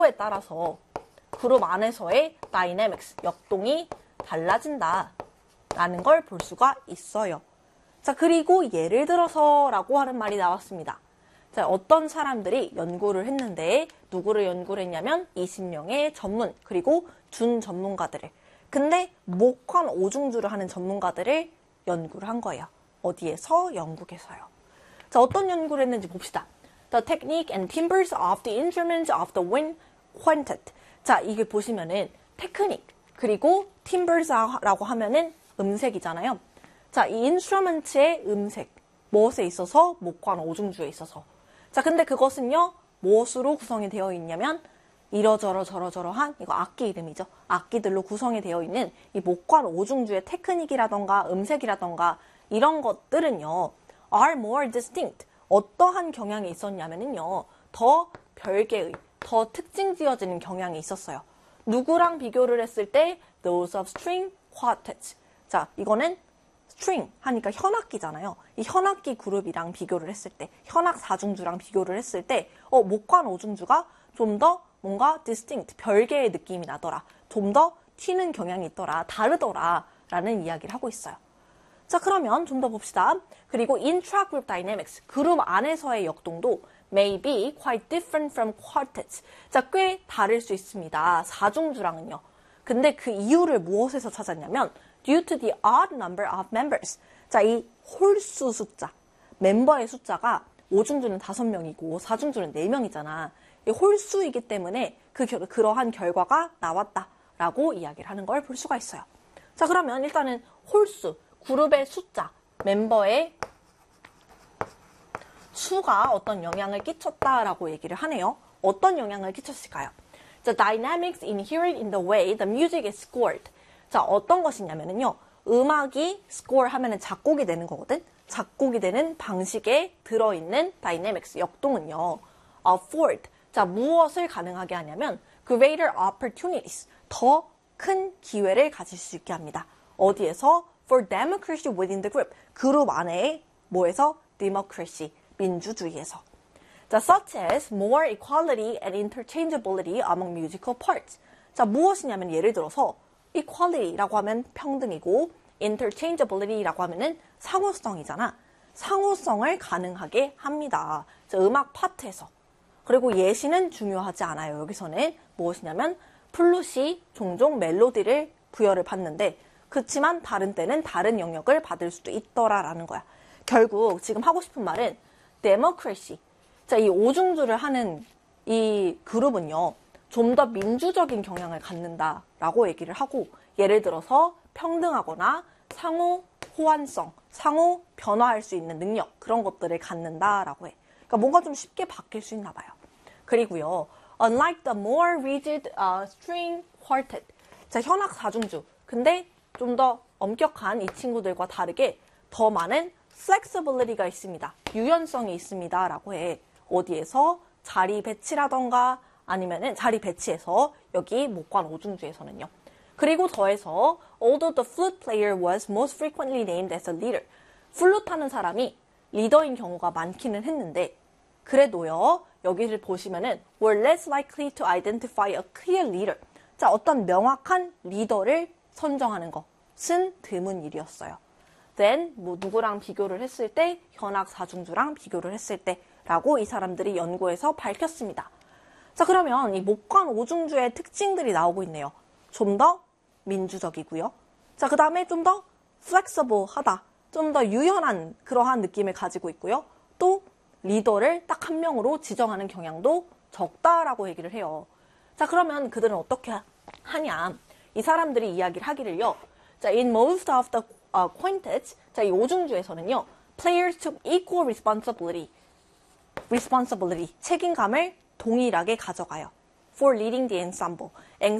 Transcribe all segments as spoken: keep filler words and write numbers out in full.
에 따라서 그룹 안에서의 다이내믹스, 역동이 달라진다 라는 걸 볼 수가 있어요. 자, 그리고 예를 들어서 라고 하는 말이 나왔습니다. 자, 어떤 사람들이 연구를 했는데 누구를 연구를 했냐면 이십 명의 전문 그리고 준 전문가들을, 근데 목환 오중주를 하는 전문가들을 연구를 한 거예요. 어디에서? 영국에서요. 자, 어떤 연구를 했는지 봅시다. The technique and timbres of the instruments of the wind quintet. 자, 이게 보시면은 테크닉 그리고 timbers라고 하면은 음색이잖아요. 자, 이 인스트루먼트의 음색, 무엇에 있어서? 목관 오중주에 있어서. 자, 근데 그것은요, 무엇으로 구성이 되어 있냐면 이러저러 저러저러한, 이거 악기 이름이죠. 악기들로 구성이 되어 있는 이 목관 오중주의 테크닉이라던가 음색이라던가 이런 것들은요, are more distinct. 어떠한 경향이 있었냐면요, 더 별개의, 더 특징 지어지는 경향이 있었어요. 누구랑 비교를 했을 때 those of string quartets. 자, 이거는 string 하니까 현악기잖아요. 이 현악기 그룹이랑 비교를 했을 때, 현악 사중주랑 비교를 했을 때 어, 목관 오중주가 좀 더 뭔가 distinct, 별개의 느낌이 나더라. 좀 더 튀는 경향이 있더라. 다르더라. 라는 이야기를 하고 있어요. 자, 그러면 좀 더 봅시다. 그리고 intra-group dynamics, 그룹 안에서의 역동도 may be quite different from quartets. 자, 꽤 다를 수 있습니다. 사중주랑은요. 근데 그 이유를 무엇에서 찾았냐면 due to the odd number of members. 자, 이 홀수 숫자, 멤버의 숫자가 오중주는 다섯 명이고 사중주는 네 명이잖아. 이 홀수이기 때문에 그 그러한 결과가 나왔다라고 이야기를 하는 걸 볼 수가 있어요. 자, 그러면 일단은 홀수, 그룹의 숫자, 멤버의 수가 어떤 영향을 끼쳤다라고 얘기를 하네요. 어떤 영향을 끼쳤을까요? The dynamics inherent in the way the music is scored. 자, 어떤 것이냐면요, 음악이 score 하면은 작곡이 되는 거거든. 작곡이 되는 방식에 들어있는 dynamics, 역동은요, afford. 자, 무엇을 가능하게 하냐면 greater opportunities, 더 큰 기회를 가질 수 있게 합니다. 어디에서? For democracy within the group. 그룹 안에 뭐에서? democracy, 민주주의에서. 자, such as more equality and interchangeability among musical parts. 자, 무엇이냐면 예를 들어서 equality라고 하면 평등이고 interchangeability라고 하면은 상호성이잖아. 상호성을 가능하게 합니다. 자, 음악 파트에서. 그리고 예시는 중요하지 않아요. 여기서는 무엇이냐면 플룻이 종종 멜로디를 부여를 받는데 그렇지만 다른 때는 다른 영역을 받을 수도 있더라라는 거야. 결국 지금 하고 싶은 말은 democracy. 자, 이 오중주를 하는 이 그룹은요, 좀 더 민주적인 경향을 갖는다라고 얘기를 하고, 예를 들어서 평등하거나 상호 호환성, 상호 변화할 수 있는 능력, 그런 것들을 갖는다라고 해. 그러니까 뭔가 좀 쉽게 바뀔 수 있나 봐요. 그리고요, unlike the more rigid uh, string quartet. 자, 현악 사중주. 근데 좀 더 엄격한 이 친구들과 다르게 더 많은 flexibility가 있습니다. 유연성이 있습니다. 라고 해. 어디에서? 자리 배치라던가 아니면은 자리 배치에서 여기 목관 오중주에서는요. 그리고 더해서 although the flute player was most frequently named as a leader. 플룻 하는 사람이 리더인 경우가 많기는 했는데 그래도요. 여기를 보시면은 were less likely to identify a clear leader. 자, 어떤 명확한 리더를 선정하는 것은 드문 일이었어요. then 뭐 누구랑 비교를 했을 때 현악 사중주랑 비교를 했을 때라고 이 사람들이 연구해서 밝혔습니다. 자, 그러면 이 목관 오중주의 특징들이 나오고 있네요. 좀 더 민주적이고요. 자, 그 다음에 좀 더 flexible하다, 좀 더 유연한 그러한 느낌을 가지고 있고요. 또 리더를 딱 한 명으로 지정하는 경향도 적다라고 얘기를 해요. 자, 그러면 그들은 어떻게 하냐? 이 사람들이 이야기를 하기를요. 자, in most of the uh, quintets, 자, 이 오중주에서는요, players took equal responsibility, responsibility, 책임감을 동일하게 가져가요. for leading the ensemble,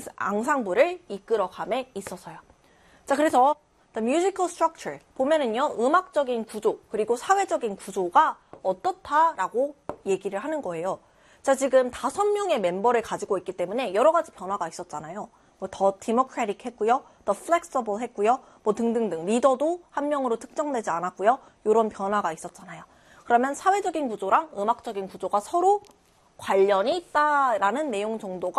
앙상블을 이끌어감에 있어서요. 자, 그래서 the musical structure 보면은요, 음악적인 구조 그리고 사회적인 구조가 어떻다라고 얘기를 하는 거예요. 자, 지금 다섯 명의 멤버를 가지고 있기 때문에 여러 가지 변화가 있었잖아요. 뭐 더 democratic 했고요, 더 flexible 했고요, 뭐 등등등. 리더도 한 명으로 특정되지 않았고요. 이런 변화가 있었잖아요. 그러면 사회적인 구조랑 음악적인 구조가 서로 관련이 있다라는 내용 정도가